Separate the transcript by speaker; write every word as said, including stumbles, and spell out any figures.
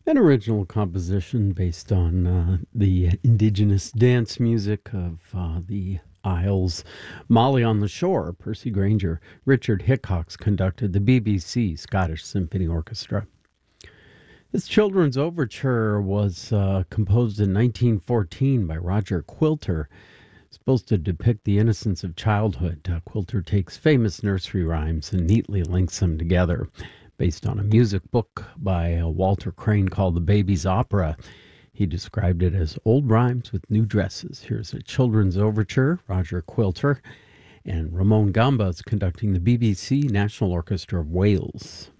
Speaker 1: An original composition based on uh, the indigenous dance music of uh, the Isles. Molly on the Shore, Percy Grainger. Richard Hickox conducted the B B C Scottish Symphony Orchestra. This children's overture was uh, composed in nineteen fourteen by Roger Quilter. Supposed to depict the innocence of childhood, uh, Quilter takes famous nursery rhymes and neatly links them together. Based on a music book by uh, Walter Crane called The Baby's Opera. He described it as old rhymes with new dresses. Here's a children's overture, Roger Quilter, and Ramon Gamba is conducting the B B C National Orchestra of Wales.